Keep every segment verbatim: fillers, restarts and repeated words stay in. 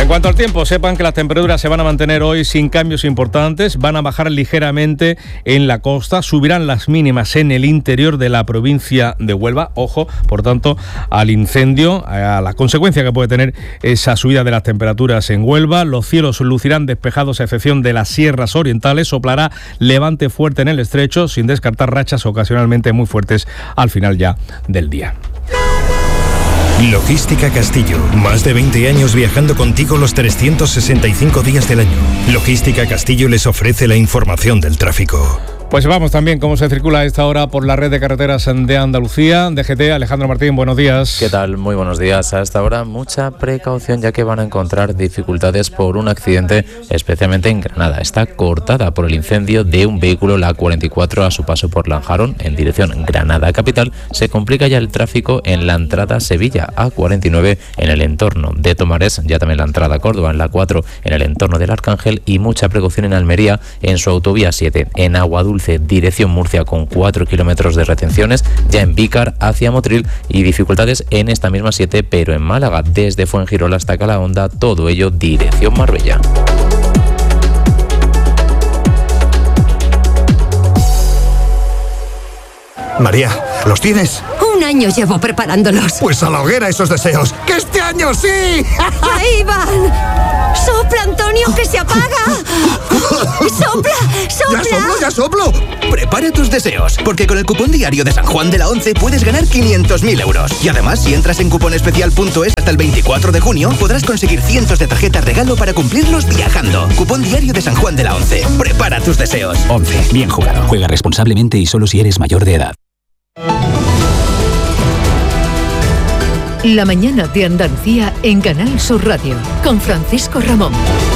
En cuanto al tiempo, sepan que las temperaturas se van a mantener hoy sin cambios importantes, van a bajar ligeramente en la costa, subirán las mínimas en el interior de la provincia de Huelva. Ojo, por tanto, al incendio, a la consecuencia que puede tener esa subida de las temperaturas en Huelva. Los cielos lucirán despejados a excepción de las sierras orientales, soplará levante fuerte en el estrecho, sin descartar rachas ocasionalmente muy fuertes al final ya del día. Logística Castillo. Más de veinte años viajando contigo los trescientos sesenta y cinco días del año. Logística Castillo les ofrece la información del tráfico. Pues vamos también cómo se circula a esta hora por la red de carreteras de Andalucía. D G T, Alejandro Martín, buenos días. ¿Qué tal? Muy buenos días. A esta hora mucha precaución, ya que van a encontrar dificultades por un accidente, especialmente en Granada. Está cortada por el incendio de un vehículo, la cuarenta y cuatro, a su paso por Lanjarón, en dirección Granada capital. Se complica ya el tráfico en la entrada Sevilla, A cuarenta y nueve, en el entorno de Tomares, ya también la entrada Córdoba, en la cuatro, en el entorno del Arcángel, y mucha precaución en Almería, en su autovía siete, en Aguadulce, dirección Murcia, con cuatro kilómetros de retenciones, ya en Vícar hacia Motril, y dificultades en esta misma siete, pero en Málaga, desde Fuengirola hasta Calahonda, todo ello dirección Marbella. María, ¿los tienes? Un año llevo preparándolos. Pues a la hoguera esos deseos. ¡Que este año sí! ¡Ahí van! ¡Sopla, Antonio, que se apaga! ¡Sopla, sopla! ¡Ya soplo, ya soplo! Prepara tus deseos, porque con el cupón diario de San Juan de la Once puedes ganar quinientos mil euros. Y además, si entras en cuponespecial punto es hasta el veinticuatro de junio, podrás conseguir cientos de tarjetas regalo para cumplirlos viajando. Cupón diario de San Juan de la Once. Prepara tus deseos. Once. Bien jugado. Juega responsablemente y solo si eres mayor de edad. La mañana de Andalucía en Canal Sur Radio, con Francisco Ramón.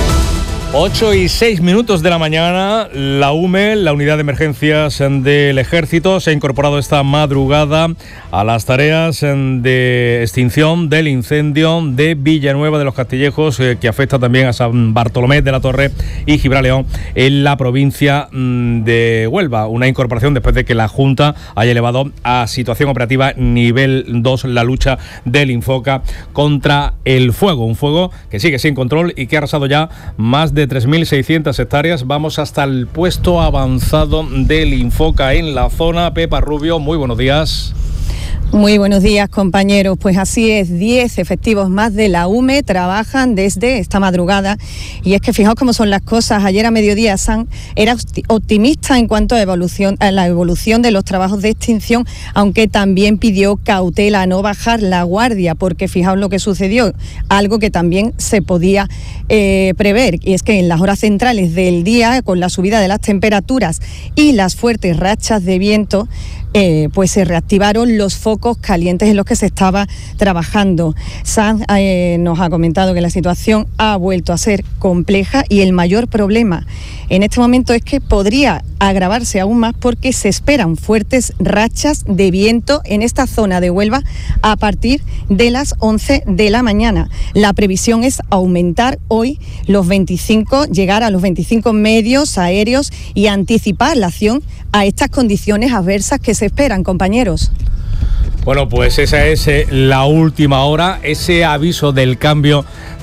ocho y seis minutos de la mañana, la U M E, la Unidad de Emergencias del Ejército, se ha incorporado esta madrugada a las tareas de extinción del incendio de Villanueva de los Castillejos, eh, que afecta también a San Bartolomé de la Torre y Gibraleón en la provincia de Huelva. Una incorporación después de que la Junta haya elevado a situación operativa nivel dos la lucha del Infoca contra el fuego. Un fuego que sigue sin control y que ha arrasado ya más de de tres mil seiscientas hectáreas. Vamos hasta el puesto avanzado del Infoca en la zona. Pepa Rubio, muy buenos días. Muy buenos días, compañeros. Pues así es, diez efectivos más de la U M E trabajan desde esta madrugada. Y es que fijaos cómo son las cosas. Ayer a mediodía San era optimista en cuanto a, evolución, a la evolución de los trabajos de extinción, aunque también pidió cautela, no bajar la guardia, porque fijaos lo que sucedió, algo que también se podía eh, prever. Y es que en las horas centrales del día, con la subida de las temperaturas y las fuertes rachas de viento, Eh, pues se reactivaron los focos calientes en los que se estaba trabajando. Sanz eh, nos ha comentado que la situación ha vuelto a ser compleja y el mayor problema en este momento es que podría agravarse aún más porque se esperan fuertes rachas de viento en esta zona de Huelva a partir de las once de la mañana. La previsión es aumentar hoy los veinticinco, llegar a los veinticinco medios aéreos y anticipar la acción a estas condiciones adversas que se esperan, compañeros. Bueno, pues esa es eh, la última hora, ese aviso del cambio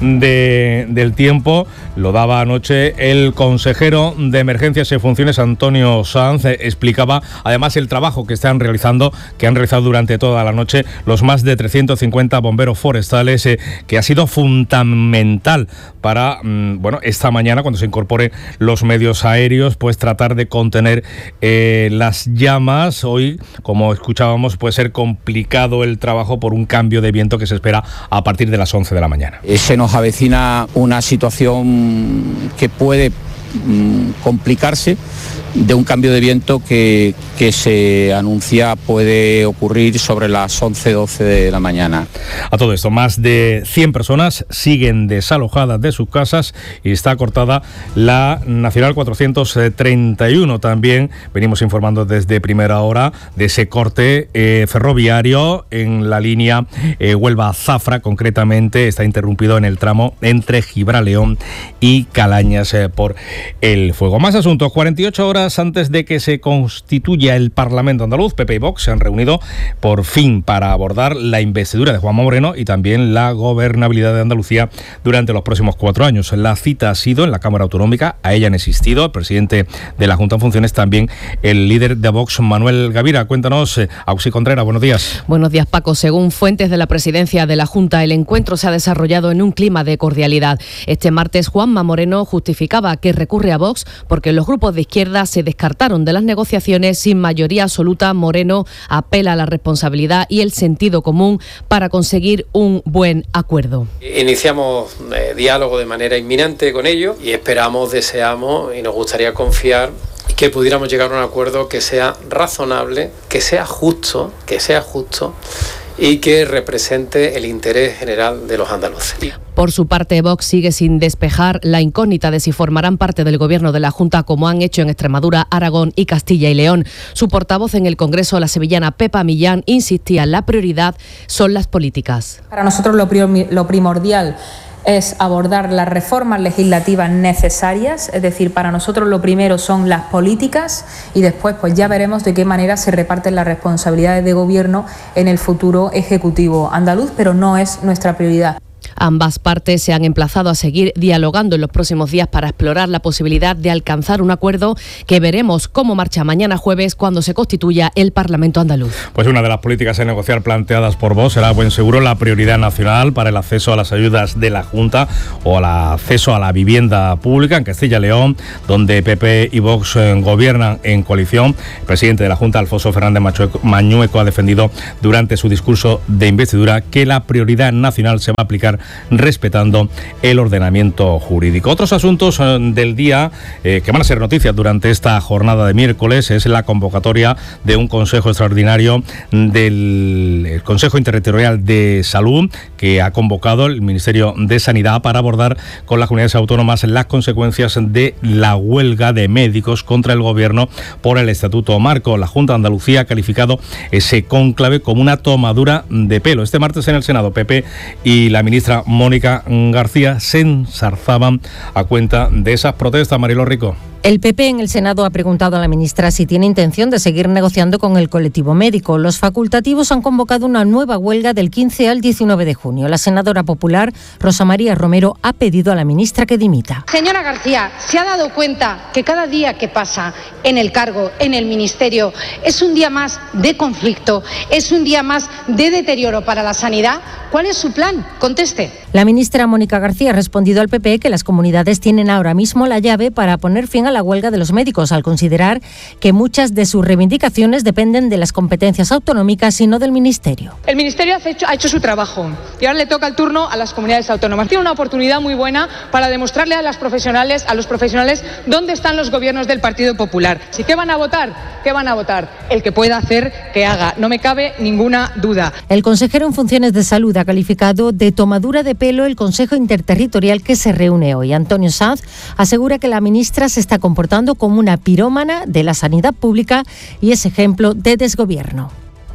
de, del tiempo lo daba anoche el consejero de Emergencias y Funciones, Antonio Sanz. Eh, explicaba además el trabajo que están realizando, que han realizado durante toda la noche los más de trescientos cincuenta bomberos forestales, eh, que ha sido fundamental para, mm, bueno, esta mañana cuando se incorporen los medios aéreos, pues tratar de contener eh, las llamas. Hoy, como escuchábamos, puede ser complicado el trabajo por un cambio de viento que se espera a partir de las once de la mañana. Se nos avecina una situación que puede mmm, complicarse, de un cambio de viento que, que se anuncia puede ocurrir sobre las once doce de la mañana. A todo esto, más de cien personas siguen desalojadas de sus casas y está cortada la Nacional cuatrocientos treinta y uno. También venimos informando desde primera hora de ese corte eh, ferroviario en la línea eh, Huelva-Zafra, concretamente está interrumpido en el tramo entre Gibraleón y Calañas eh, por el fuego. Más asuntos, cuarenta y ocho horas horas antes de que se constituya el Parlamento andaluz, P P y Vox se han reunido por fin para abordar la investidura de Juanma Moreno y también la gobernabilidad de Andalucía durante los próximos cuatro años. La cita ha sido en la Cámara Autonómica, a ella han asistido el presidente de la Junta en funciones, también el líder de Vox, Manuel Gavira. Cuéntanos, eh, Auxi Contreras, buenos días. Buenos días, Paco. Según fuentes de la presidencia de la Junta, el encuentro se ha desarrollado en un clima de cordialidad. Este martes, Juanma Moreno justificaba que recurre a Vox porque los grupos de izquierda se descartaron de las negociaciones sin mayoría absoluta. Moreno apela a la responsabilidad y el sentido común para conseguir un buen acuerdo. Iniciamos eh, diálogo de manera inminente con ellos y esperamos, deseamos y nos gustaría confiar que pudiéramos llegar a un acuerdo que sea razonable, que sea justo, que sea justo y que represente el interés general de los andaluces. Por su parte, Vox sigue sin despejar la incógnita de si formarán parte del gobierno de la Junta, como han hecho en Extremadura, Aragón y Castilla y León. Su portavoz en el Congreso, la sevillana Pepa Millán, insistía: la prioridad son las políticas. Para nosotros lo, prim- lo primordial es abordar las reformas legislativas necesarias, es decir, para nosotros lo primero son las políticas y después pues ya veremos de qué manera se reparten las responsabilidades de gobierno en el futuro ejecutivo andaluz, pero no es nuestra prioridad. Ambas partes se han emplazado a seguir dialogando en los próximos días para explorar la posibilidad de alcanzar un acuerdo que veremos cómo marcha mañana jueves cuando se constituya el Parlamento andaluz. Pues una de las políticas a negociar planteadas por Vox será, buen seguro, la prioridad nacional para el acceso a las ayudas de la Junta o al acceso a la vivienda pública en Castilla y León, donde P P y Vox eh, gobiernan en coalición. El presidente de la Junta, Alfonso Fernández Mañueco, ha defendido durante su discurso de investidura que la prioridad nacional se va a aplicar respetando el ordenamiento jurídico. Otros asuntos del día eh, que van a ser noticias durante esta jornada de miércoles es la convocatoria de un Consejo Extraordinario del Consejo Interterritorial de Salud que ha convocado el Ministerio de Sanidad para abordar con las comunidades autónomas las consecuencias de la huelga de médicos contra el Gobierno por el Estatuto Marco. La Junta de Andalucía ha calificado ese cónclave como una tomadura de pelo. Este martes en el Senado, P P y la ministra Mónica García se ensarzaban a cuenta de esas protestas. Mariló Rico. El P P en el Senado ha preguntado a la ministra si tiene intención de seguir negociando con el colectivo médico. Los facultativos han convocado una nueva huelga del quince al diecinueve de junio. La senadora popular, Rosa María Romero, ha pedido a la ministra que dimita. Señora García, ¿se ha dado cuenta que cada día que pasa en el cargo, en el ministerio, es un día más de conflicto, es un día más de deterioro para la sanidad? ¿Cuál es su plan? Conteste. La ministra Mónica García ha respondido al P P que las comunidades tienen ahora mismo la llave para poner fin a la huelga de los médicos, al considerar que muchas de sus reivindicaciones dependen de las competencias autonómicas y no del Ministerio. El Ministerio ha hecho, ha hecho su trabajo y ahora le toca el turno a las comunidades autónomas. Tiene una oportunidad muy buena para demostrarle a las profesionales, a los profesionales dónde están los gobiernos del Partido Popular. ¿Y qué van a votar? ¿Qué van a votar? El que pueda hacer, que haga. No me cabe ninguna duda. El consejero en funciones de Salud ha calificado de tomadura de pelo el Consejo Interterritorial que se reúne hoy. Antonio Sanz asegura que la ministra se está comportando como una pirómana de la sanidad pública y es ejemplo de desgobierno.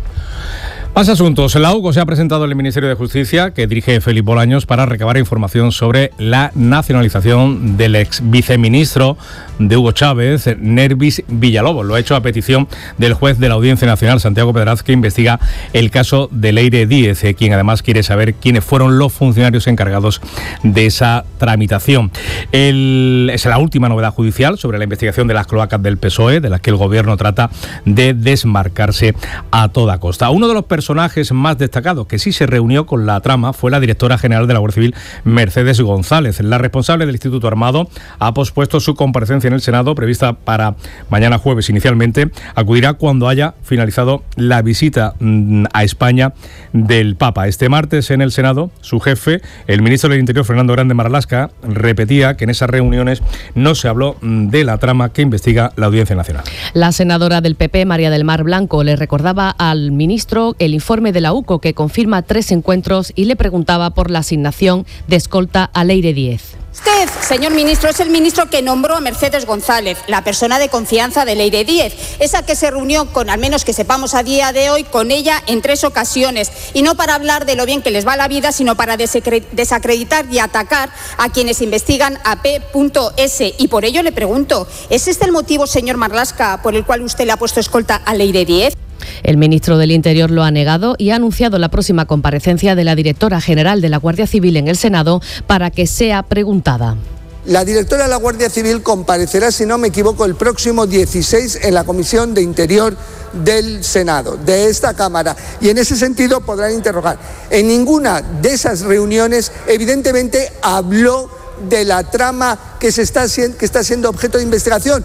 Más asuntos. La U C O se ha presentado en el Ministerio de Justicia, que dirige Félix Bolaños, para recabar información sobre la nacionalización del ex viceministro de Hugo Chávez, Nervis Villalobos. Lo ha hecho a petición del juez de la Audiencia Nacional, Santiago Pedraz, que investiga el caso de Leire Díez, quien además quiere saber quiénes fueron los funcionarios encargados de esa tramitación. El, es la última novedad judicial sobre la investigación de las cloacas del P S O E, de las que el Gobierno trata de desmarcarse a toda costa. Uno de los personajes más destacados que sí se reunió con la trama fue la directora general de la Guardia Civil, Mercedes González. La responsable del Instituto Armado ha pospuesto su comparecencia en el Senado, prevista para mañana jueves inicialmente. Acudirá cuando haya finalizado la visita a España del Papa. Este martes en el Senado, su jefe, el ministro del Interior, Fernando Grande Marlaska, repetía que en esas reuniones no se habló de la trama que investiga la Audiencia Nacional. La senadora del P P, María del Mar Blanco, le recordaba al ministro el informe de la U C O que confirma tres encuentros y le preguntaba por la asignación de escolta a Leire Díez. Es que Usted, señor ministro, es el ministro que nombró a Mercedes González, la persona de confianza de Leire Díez, esa que se reunió con, al menos que sepamos a día de hoy, con ella en tres ocasiones, y no para hablar de lo bien que les va la vida, sino para desacreditar y atacar a quienes investigan a P S. Y por ello le pregunto, ¿es este el motivo, señor Marlaska, por el cual usted le ha puesto escolta a Leire Díez? El ministro del Interior lo ha negado y ha anunciado la próxima comparecencia de la directora general de la Guardia Civil en el Senado para que sea preguntada. La directora de la Guardia Civil comparecerá, si no me equivoco, el próximo dieciséis en la Comisión de Interior del Senado, de esta Cámara, y en ese sentido podrán interrogar. En ninguna de esas reuniones, evidentemente, habló de la trama que, se está, que está siendo objeto de investigación.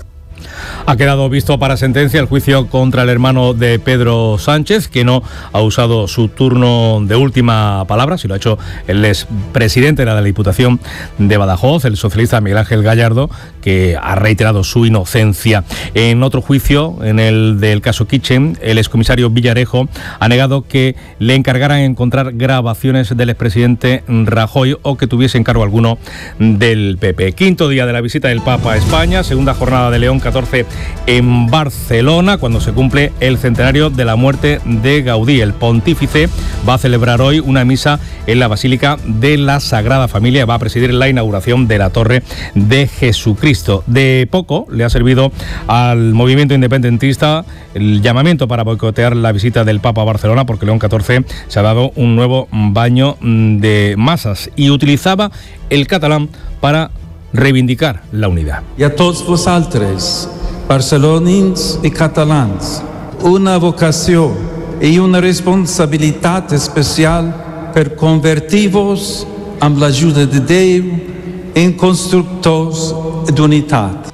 Ha quedado visto para sentencia el juicio contra el hermano de Pedro Sánchez, que no ha usado su turno de última palabra, si lo ha hecho el expresidente de la Diputación de Badajoz, el socialista Miguel Ángel Gallardo, que ha reiterado su inocencia. En otro juicio, en el del caso Kitchen, el excomisario Villarejo ha negado que le encargaran encontrar grabaciones del expresidente Rajoy o que tuviese encargo alguno del P P. Quinto día de la visita del Papa a España, segunda jornada de León catorce en Barcelona, cuando se cumple el centenario de la muerte de Gaudí. El pontífice va a celebrar hoy una misa en la Basílica de la Sagrada Familia, va a presidir la inauguración de la Torre de Jesucristo. De poco le ha servido al movimiento independentista el llamamiento para boicotear la visita del Papa a Barcelona, porque León catorce se ha dado un nuevo baño de masas y utilizaba el catalán para reivindicar la unidad. Y a todos vosotros, barcelonins y catalans, una vocación y una responsabilidad especial per convertir-vos amb l'ajuda de Déu en constructors d'unitat.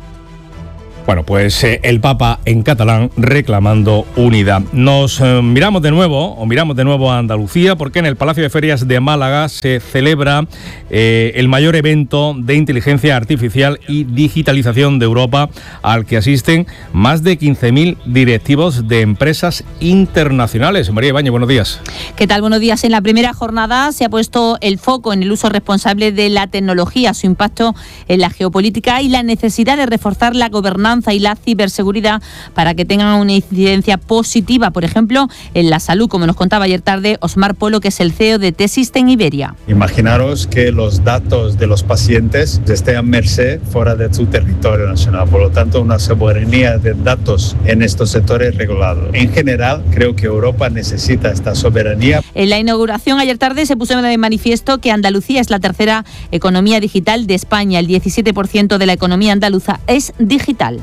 Bueno, pues eh, el Papa en catalán reclamando unidad. Nos eh, miramos de nuevo, o miramos de nuevo a Andalucía, porque en el Palacio de Ferias de Málaga se celebra eh, el mayor evento de inteligencia artificial y digitalización de Europa, al que asisten más de quince mil directivos de empresas internacionales. María Ibáñez, buenos días. ¿Qué tal? Buenos días. En la primera jornada se ha puesto el foco en el uso responsable de la tecnología, su impacto en la geopolítica y la necesidad de reforzar la gobernanza y la ciberseguridad para que tengan una incidencia positiva, por ejemplo, en la salud, como nos contaba ayer tarde Osmar Polo, que es el C E O de T-Systems Iberia. Imaginaros que los datos de los pacientes estén a merced fuera de su territorio nacional, por lo tanto una soberanía de datos en estos sectores regulados. En general, creo que Europa necesita esta soberanía. En la inauguración ayer tarde se puso de manifiesto que Andalucía es la tercera economía digital de España. El diecisiete por ciento de la economía andaluza es digital.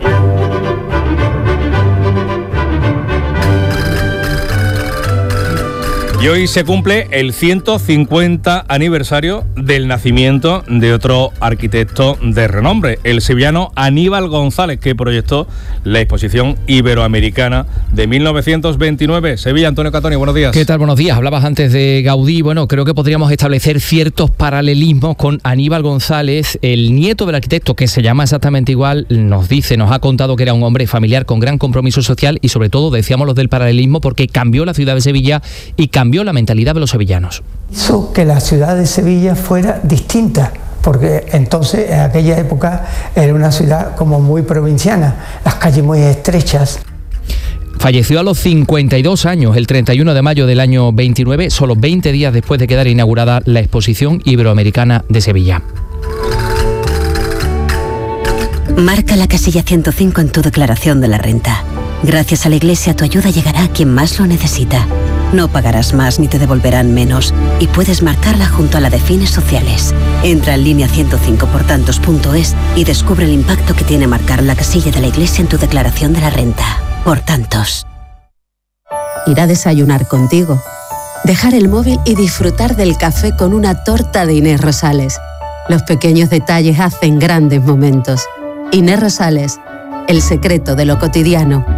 Y hoy se cumple el ciento cincuenta aniversario del nacimiento de otro arquitecto de renombre, el sevillano Aníbal González, que proyectó la exposición iberoamericana de mil novecientos veintinueve. Sevilla, Antonio Catoni, buenos días. ¿Qué tal? Buenos días. Hablabas antes de Gaudí. Bueno, creo que podríamos establecer ciertos paralelismos con Aníbal González, el nieto del arquitecto, que se llama exactamente igual. Nos dice, nos ha contado que era un hombre familiar con gran compromiso social y sobre todo, decíamos, los del paralelismo, porque cambió la ciudad de Sevilla y cambió la mentalidad de los sevillanos. Hizo que la ciudad de Sevilla fuera distinta, porque entonces en aquella época era una ciudad como muy provinciana, las calles muy estrechas. Falleció a los cincuenta y dos años, el treinta y uno de mayo del año veintinueve, solo veinte días después de quedar inaugurada la exposición iberoamericana de Sevilla. Marca la casilla ciento cinco en tu declaración de la renta. Gracias a la Iglesia tu ayuda llegará a quien más lo necesita. No pagarás más ni te devolverán menos y puedes marcarla junto a la de fines sociales. Entra en línea ciento cinco por tantos punto es y descubre el impacto que tiene marcar la casilla de la Iglesia en tu declaración de la renta. Por tantos. Ir a desayunar contigo. Dejar el móvil y disfrutar del café con una torta de Inés Rosales. Los pequeños detalles hacen grandes momentos. Inés Rosales, el secreto de lo cotidiano.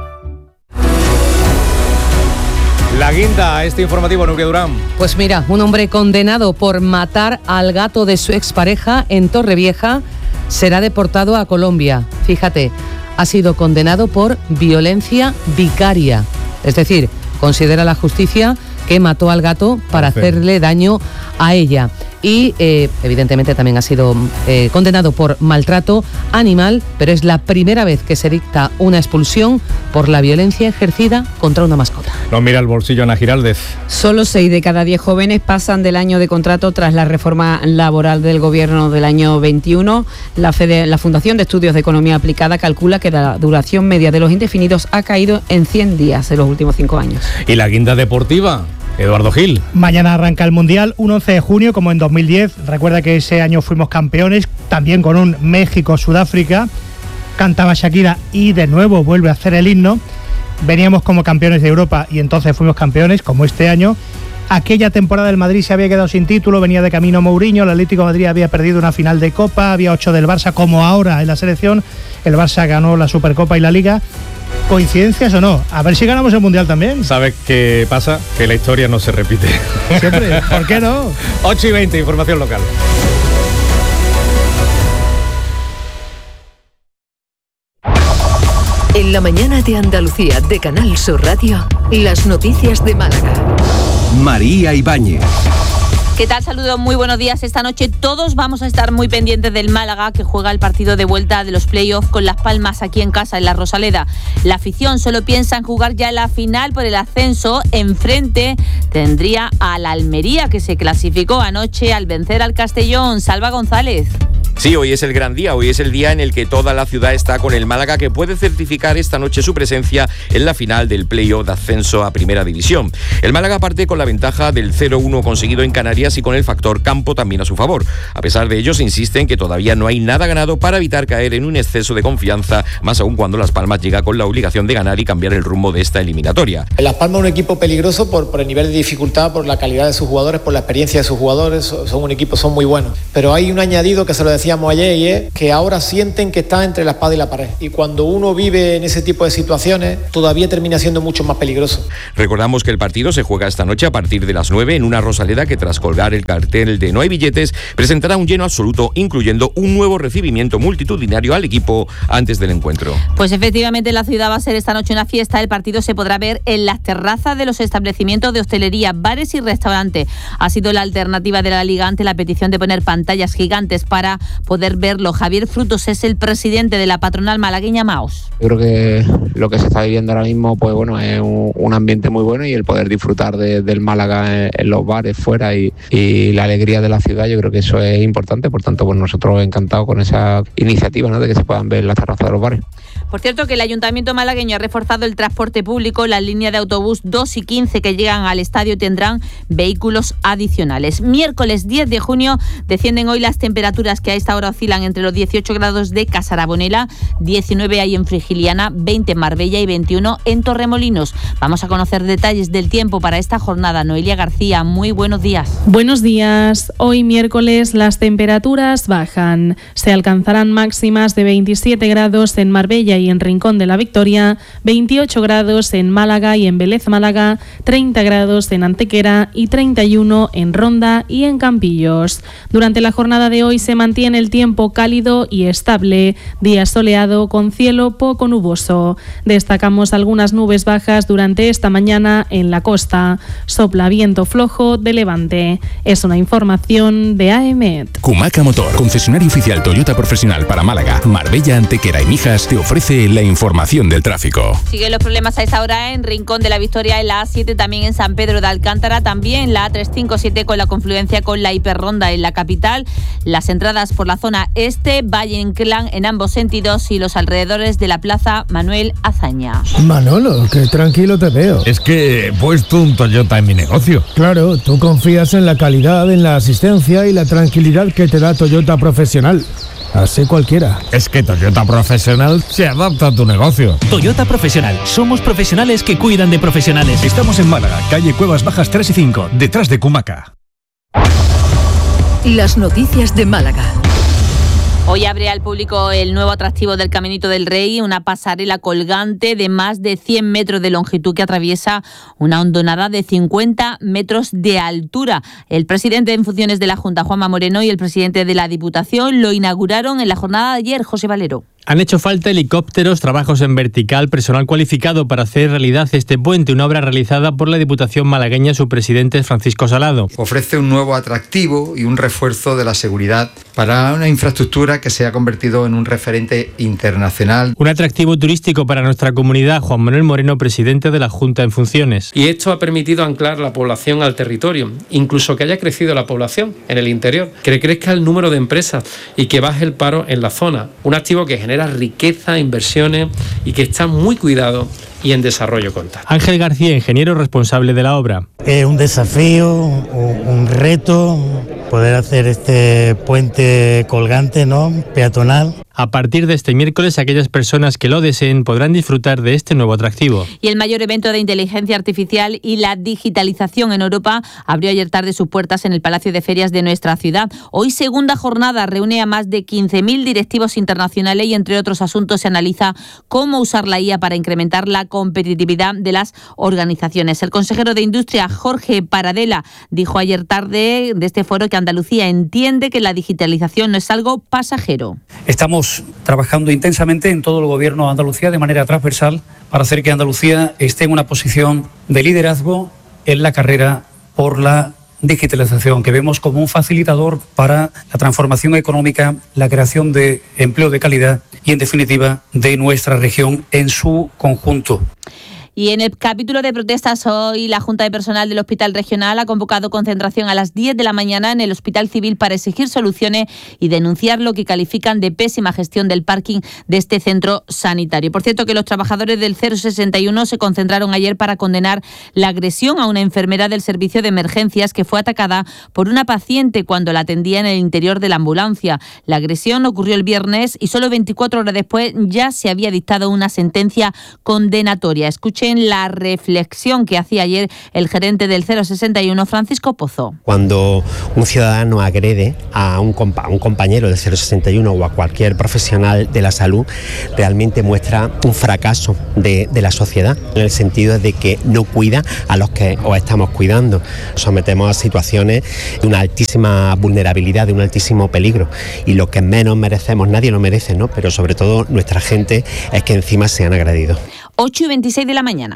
La guinda a este informativo, Nuria Durán. Pues mira, un hombre condenado por matar al gato de su expareja en Torrevieja será deportado a Colombia. Fíjate, ha sido condenado por violencia vicaria. Es decir, considera la justicia que mató al gato para hacerle daño a ella. y eh, evidentemente también ha sido eh, condenado por maltrato animal, pero es la primera vez que se dicta una expulsión por la violencia ejercida contra una mascota. No mira el bolsillo Ana Giraldez. Solo seis de cada diez jóvenes pasan del año de contrato tras la reforma laboral del gobierno del año veintiuno. La, Fede, la Fundación de Estudios de Economía Aplicada calcula que la duración media de los indefinidos ha caído en cien días en los últimos cinco años. ¿Y la guinda deportiva? Eduardo Gil. Mañana arranca el Mundial, un once de junio, como en dos mil diez. Recuerda que ese año fuimos campeones, también con un México-Sudáfrica. Cantaba Shakira y de nuevo vuelve a hacer el himno. Veníamos como campeones de Europa y entonces fuimos campeones, como este año. Aquella temporada el Madrid se había quedado sin título, venía de camino Mourinho, el Atlético de Madrid había perdido una final de Copa, había ocho del Barça, como ahora en la selección. El Barça ganó la Supercopa y la Liga. ¿Coincidencias o no? A ver si ganamos el Mundial también. ¿Sabes qué pasa? Que la historia no se repite. Siempre, ¿por qué no? ocho y veinte, información local. En la mañana de Andalucía de Canal Sur Radio, las noticias de Málaga. María Ibáñez. ¿Qué tal? Saludos, muy buenos días. Esta noche todos vamos a estar muy pendientes del Málaga, que juega el partido de vuelta de los playoffs con Las Palmas aquí en casa, en la Rosaleda. La afición solo piensa en jugar ya la final por el ascenso. Enfrente tendría a la Almería, que se clasificó anoche al vencer al Castellón. Salva González. Sí, hoy es el gran día, hoy es el día en el que toda la ciudad está con el Málaga, que puede certificar esta noche su presencia en la final del playoff de ascenso a Primera División. El Málaga parte con la ventaja del cero uno conseguido en Canarias y con el factor campo también a su favor. A pesar de ello, se insiste en que todavía no hay nada ganado para evitar caer en un exceso de confianza, más aún cuando Las Palmas llega con la obligación de ganar y cambiar el rumbo de esta eliminatoria. Las Palmas es un equipo peligroso por, por el nivel de dificultad, por la calidad de sus jugadores, por la experiencia de sus jugadores. Son un equipo, son muy buenos. Pero hay un añadido que se lo decía ayer, y es que ahora sienten que están entre la espada y la pared, y cuando uno vive en ese tipo de situaciones todavía termina siendo mucho más peligroso. Recordamos que el partido se juega esta noche a partir de las nueve en una Rosaleda que, tras colgar el cartel de no hay billetes, presentará un lleno absoluto, incluyendo un nuevo recibimiento multitudinario al equipo antes del encuentro. Pues efectivamente la ciudad va a ser esta noche una fiesta. El partido se podrá ver en las terrazas de los establecimientos de hostelería, bares y restaurantes. Ha sido la alternativa de la Liga ante la petición de poner pantallas gigantes para poder verlo. Javier Frutos es el presidente de la patronal malagueña Maos. Yo creo que lo que se está viviendo ahora mismo, pues bueno, es un, un ambiente muy bueno, y el poder disfrutar de, del Málaga en, en los bares fuera y, y la alegría de la ciudad, yo creo que eso es importante. Por tanto, pues nosotros encantados con esa iniciativa, ¿no?, de que se puedan ver las terrazas de los bares. Por cierto, que el Ayuntamiento malagueño ha reforzado el transporte público. Las líneas de autobús dos y quince que llegan al estadio tendrán vehículos adicionales. Miércoles diez de junio descienden hoy las temperaturas, que a esta hora oscilan entre los dieciocho grados de Casarabonela, diecinueve hay en Frigiliana, veinte en Marbella y veintiuno en Torremolinos. Vamos a conocer detalles del tiempo para esta jornada. Noelia García, muy buenos días. Buenos días. Hoy miércoles las temperaturas bajan. Se alcanzarán máximas de veintisiete grados en Marbella y en Rincón de la Victoria, veintiocho grados en Málaga y en Vélez Málaga, treinta grados en Antequera y treinta y uno en Ronda y en Campillos. Durante la jornada de hoy se mantiene el tiempo cálido y estable, día soleado con cielo poco nuboso. Destacamos algunas nubes bajas durante esta mañana en la costa. Sopla viento flojo de levante. Es una información de A E M E T. Cumaca Motor, concesionario oficial Toyota profesional para Málaga, Marbella, Antequera y Mijas, te ofrece la información del tráfico. Siguen los problemas a esta hora en Rincón de la Victoria, en la A siete, también en San Pedro de Alcántara, también en la A trescientos cincuenta y siete con la confluencia con la hiperronda en la capital. Las entradas por la zona este, Valle Inclán en ambos sentidos y los alrededores de la Plaza Manuel Azaña. Manolo, qué tranquilo te veo. Es que he puesto un Toyota en mi negocio. Claro, tú confías en la calidad, en la asistencia y la tranquilidad que te da Toyota Profesional. Así cualquiera. Es que Toyota Profesional se adapta a tu negocio. Toyota Profesional. Somos profesionales que cuidan de profesionales. Estamos en Málaga, calle Cuevas Bajas tres y cinco, detrás de Cumaca. Las noticias de Málaga. Hoy abre al público el nuevo atractivo del Caminito del Rey, una pasarela colgante de más de cien metros de longitud que atraviesa una hondonada de cincuenta metros de altura. El presidente en funciones de la Junta, Juanma Moreno, y el presidente de la Diputación lo inauguraron en la jornada de ayer, José Valero. Han hecho falta helicópteros, trabajos en vertical, personal cualificado para hacer realidad este puente, una obra realizada por la Diputación malagueña. Su presidente es Francisco Salado. Ofrece un nuevo atractivo y un refuerzo de la seguridad para una infraestructura que se ha convertido en un referente internacional. Un atractivo turístico para nuestra comunidad. Juan Manuel Moreno, presidente de la Junta en funciones. Y esto ha permitido anclar la población al territorio, incluso que haya crecido la población en el interior, que crezca el número de empresas y que baje el paro en la zona. Un activo que genera riqueza, inversiones y que está muy cuidado y en desarrollo constante. Ángel García, ingeniero responsable de la obra. Es un desafío, un reto, poder hacer este puente colgante, ¿no?, peatonal. A partir de este miércoles, aquellas personas que lo deseen podrán disfrutar de este nuevo atractivo. Y el mayor evento de inteligencia artificial y la digitalización en Europa abrió ayer tarde sus puertas en el Palacio de Ferias de nuestra ciudad. Hoy, segunda jornada, reúne a más de quince mil directivos internacionales y, entre otros asuntos, se analiza cómo usar la I A para incrementar la competitividad de las organizaciones. El consejero de Industria, Jorge Paradela, dijo ayer tarde de este foro que Andalucía entiende que la digitalización no es algo pasajero. Estamos trabajando intensamente en todo el gobierno de Andalucía de manera transversal para hacer que Andalucía esté en una posición de liderazgo en la carrera por la digitalización, que vemos como un facilitador para la transformación económica, la creación de empleo de calidad y, en definitiva, de nuestra región en su conjunto. Y en el capítulo de protestas, hoy la Junta de Personal del Hospital Regional ha convocado concentración a las diez de la mañana en el Hospital Civil para exigir soluciones y denunciar lo que califican de pésima gestión del parking de este centro sanitario. Por cierto, que los trabajadores del cero sesenta y uno se concentraron ayer para condenar la agresión a una enfermera del servicio de emergencias que fue atacada por una paciente cuando la atendía en el interior de la ambulancia. La agresión ocurrió el viernes y solo veinticuatro horas después ya se había dictado una sentencia condenatoria. Escuchen la reflexión que hacía ayer el gerente del cero sesenta y uno, Francisco Pozo. Cuando un ciudadano agrede a un, compa- a un compañero del cero sesenta y uno o a cualquier profesional de la salud, realmente muestra un fracaso de, de la sociedad, en el sentido de que no cuida a los que os estamos cuidando. Sometemos a situaciones de una altísima vulnerabilidad, de un altísimo peligro, y lo que menos merecemos, nadie lo merece, ¿no?, pero sobre todo nuestra gente, es que encima sean agredidos. ocho y veintiséis de la mañana.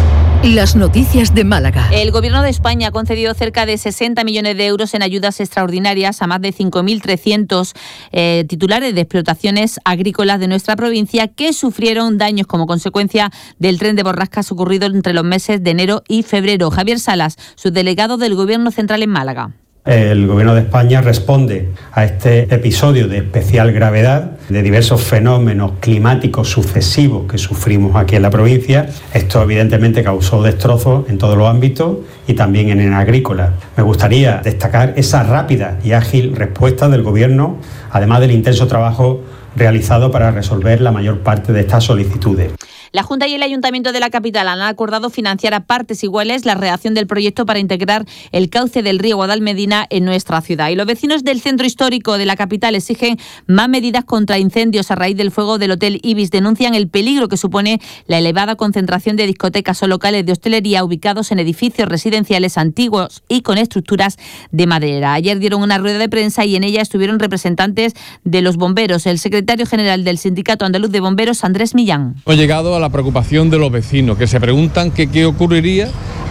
Las noticias de Málaga. El Gobierno de España ha concedido cerca de sesenta millones de euros en ayudas extraordinarias a más de cinco mil trescientos eh, titulares de explotaciones agrícolas de nuestra provincia que sufrieron daños como consecuencia del tren de borrascas ocurrido entre los meses de enero y febrero. Javier Salas, subdelegado del Gobierno Central en Málaga. El Gobierno de España responde a este episodio de especial gravedad, de diversos fenómenos climáticos sucesivos que sufrimos aquí en la provincia. Esto evidentemente causó destrozos en todos los ámbitos y también en el agrícola. Me gustaría destacar esa rápida y ágil respuesta del Gobierno, además del intenso trabajo realizado para resolver la mayor parte de estas solicitudes. La Junta y el Ayuntamiento de la capital han acordado financiar a partes iguales la redacción del proyecto para integrar el cauce del río Guadalmedina en nuestra ciudad. Y los vecinos del centro histórico de la capital exigen más medidas contra incendios a raíz del fuego del Hotel Ibis. Denuncian el peligro que supone la elevada concentración de discotecas o locales de hostelería ubicados en edificios residenciales antiguos y con estructuras de madera. Ayer dieron una rueda de prensa y en ella estuvieron representantes de los bomberos. El secretario general del Sindicato Andaluz de Bomberos, Andrés Millán. Hemos llegado a la preocupación de los vecinos, que se preguntan que qué ocurriría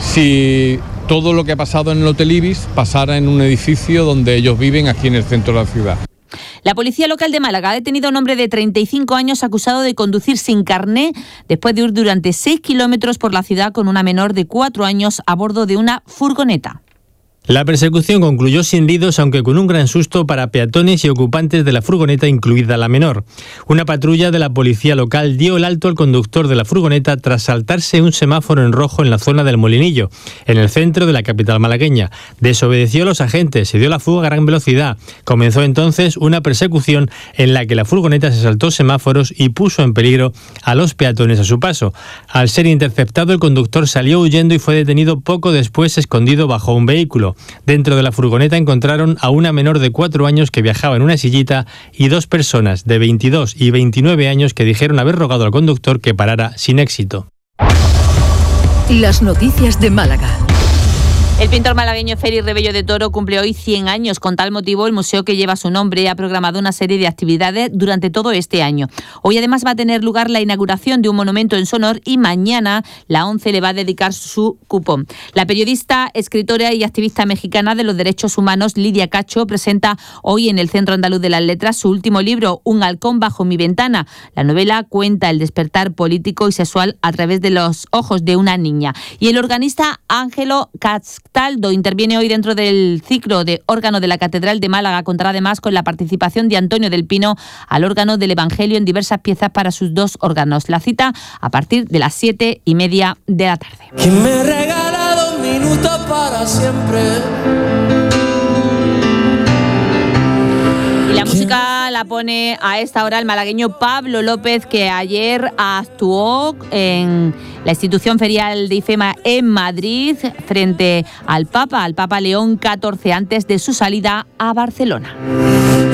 si todo lo que ha pasado en el Hotel Ibis pasara en un edificio donde ellos viven aquí en el centro de la ciudad. La policía local de Málaga ha detenido a un hombre de treinta y cinco años acusado de conducir sin carné después de ir durante seis kilómetros por la ciudad con una menor de cuatro años a bordo de una furgoneta. La persecución concluyó sin heridos, aunque con un gran susto para peatones y ocupantes de la furgoneta, incluida la menor. Una patrulla de la policía local dio el alto al conductor de la furgoneta tras saltarse un semáforo en rojo en la zona del Molinillo, en el centro de la capital malagueña. Desobedeció a los agentes, se dio la fuga a gran velocidad. Comenzó entonces una persecución en la que la furgoneta se saltó semáforos y puso en peligro a los peatones a su paso. Al ser interceptado, el conductor salió huyendo y fue detenido poco después, escondido bajo un vehículo. Dentro de la furgoneta encontraron a una menor de cuatro años que viajaba en una sillita y dos personas de veintidós y veintinueve años que dijeron haber rogado al conductor que parara sin éxito. Las noticias de Málaga. El pintor malagueño Félix Rebello de Toro cumple hoy cien años. Con tal motivo, el museo que lleva su nombre ha programado una serie de actividades durante todo este año. Hoy además va a tener lugar la inauguración de un monumento en su honor y mañana la ONCE le va a dedicar su cupón. La periodista, escritora y activista mexicana de los derechos humanos Lidia Cacho presenta hoy en el Centro Andaluz de las Letras su último libro, Un halcón bajo mi ventana. La novela cuenta el despertar político y sexual a través de los ojos de una niña. Y el organista Ángelo Castaldo interviene hoy dentro del ciclo de órgano de la Catedral de Málaga. Contará además con la participación de Antonio del Pino al órgano del Evangelio en diversas piezas para sus dos órganos. La cita a partir de las siete y media de la tarde. Que me regala dos minutos para siempre. Y la música la pone a esta hora el malagueño Pablo López, que ayer actuó en la institución ferial de IFEMA en Madrid frente al Papa, al Papa León catorce, antes de su salida a Barcelona.